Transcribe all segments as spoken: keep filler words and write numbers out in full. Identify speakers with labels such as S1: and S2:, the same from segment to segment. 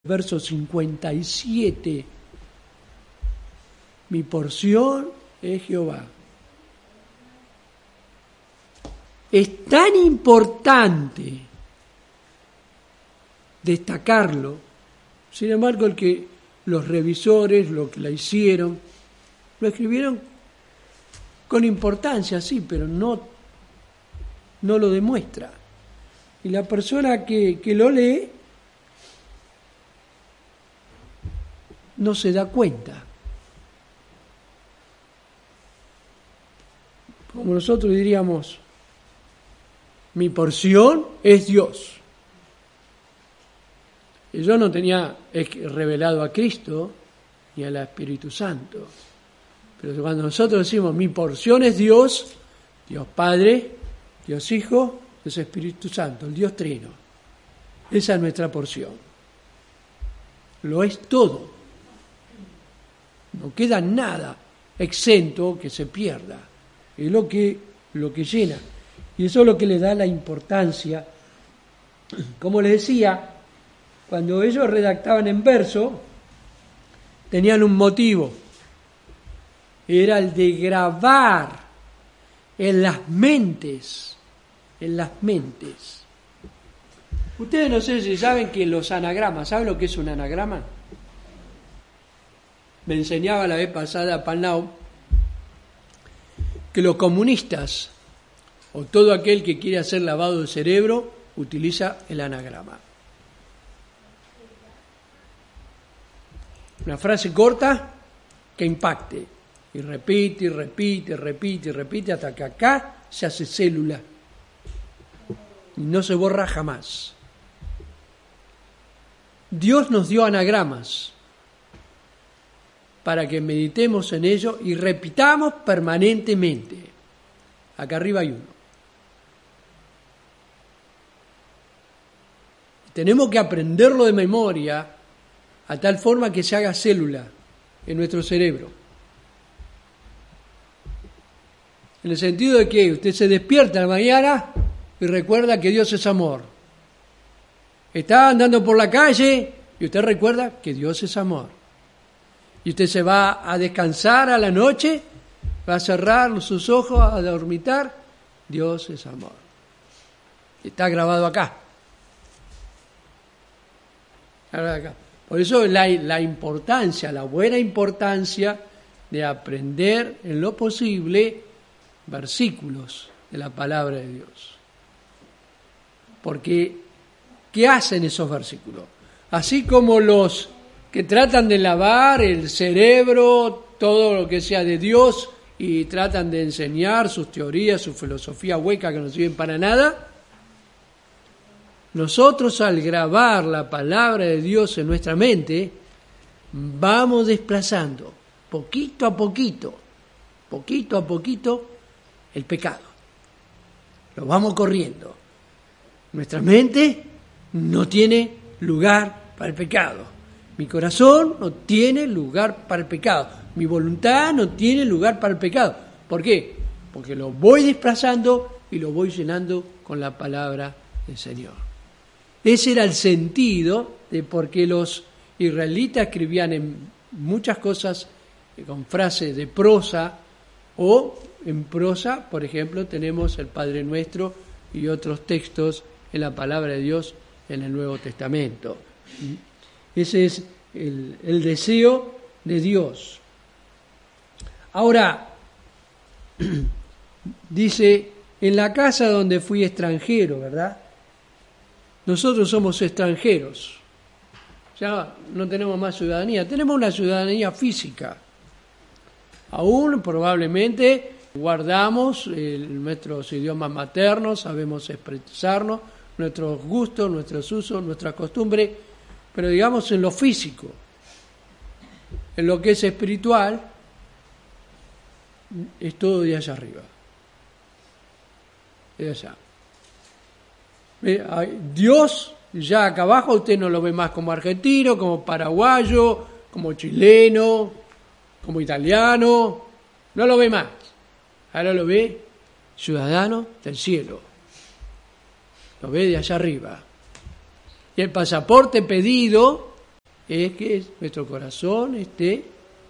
S1: Verso cincuenta y siete. Mi porción es Jehová. Es tan importante destacarlo. Sin embargo, el que los revisores, lo que la hicieron, lo escribieron con importancia, sí, pero no, no lo demuestra. Y la persona que, que lo lee no se da cuenta. Como nosotros diríamos, mi porción es Dios. Y yo no tenía revelado a Cristo ni al Espíritu Santo. Pero cuando nosotros decimos mi porción es Dios, Dios Padre, Dios Hijo, Dios Espíritu Santo, el Dios Trino. Esa es nuestra porción. Lo es todo. No queda nada exento que se pierda. Es lo que, lo que llena. Y eso es lo que le da la importancia. Como les decía, cuando ellos redactaban en verso, tenían un motivo. Era el de grabar en las mentes, en las mentes. Ustedes no sé si saben que los anagramas, ¿saben lo que es un anagrama? Me enseñaba la vez pasada Panau que los comunistas o todo aquel que quiere hacer lavado de cerebro utiliza el anagrama. Una frase corta que impacte y repite y repite y repite y repite hasta que acá se hace célula y no se borra jamás. Dios nos dio anagramas para que meditemos en ello y repitamos permanentemente. Acá arriba hay uno. Tenemos que aprenderlo de memoria a tal forma que se haga célula en nuestro cerebro. En el sentido de que usted se despierta a la mañana y recuerda que Dios es amor. Está andando por la calle y usted recuerda que Dios es amor. Y usted se va a descansar a la noche, va a cerrar sus ojos, a dormitar. Dios es amor. Está grabado acá. acá. Por eso la, la importancia, la buena importancia de aprender en lo posible versículos de la palabra de Dios. Porque, ¿qué hacen esos versículos? Así como los que tratan de lavar el cerebro, todo lo que sea de Dios, y tratan de enseñar sus teorías, su filosofía hueca que no sirven para nada, nosotros al grabar la palabra de Dios en nuestra mente, vamos desplazando, poquito a poquito, poquito a poquito, el pecado. Lo vamos corriendo. Nuestra mente no tiene lugar para el pecado. Mi corazón no tiene lugar para el pecado. Mi voluntad no tiene lugar para el pecado. ¿Por qué? Porque lo voy desplazando y lo voy llenando con la palabra del Señor. Ese era el sentido de por qué los israelitas escribían en muchas cosas con frases de prosa o en prosa, por ejemplo, tenemos el Padre Nuestro y otros textos en la palabra de Dios en el Nuevo Testamento. Ese es el, el deseo de Dios. Ahora, dice, en la casa donde fui extranjero, ¿verdad? Nosotros somos extranjeros. Ya no tenemos más ciudadanía. Tenemos una ciudadanía física. Aún probablemente guardamos el, nuestros idiomas maternos, sabemos expresarnos, nuestros gustos, nuestros usos, nuestras costumbres, pero digamos en lo físico, en lo que es espiritual, es todo de allá arriba. De allá. Dios, ya acá abajo, usted no lo ve más como argentino, como paraguayo, como chileno, como italiano, no lo ve más. Ahora lo ve ciudadano del cielo. Lo ve de allá arriba. Y el pasaporte pedido es que nuestro corazón esté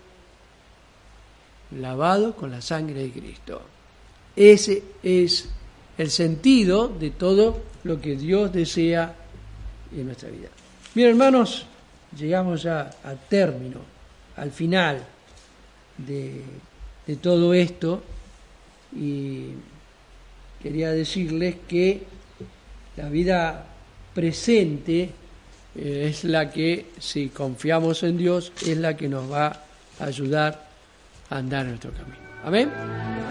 S1: lavado con la sangre de Cristo. Ese es el sentido de todo lo que Dios desea en nuestra vida. Bien, hermanos, llegamos ya a término, al final de, de todo esto, y quería decirles que la vida presente eh, es la que, si confiamos en Dios, es la que nos va a ayudar a andar en nuestro camino. Amén.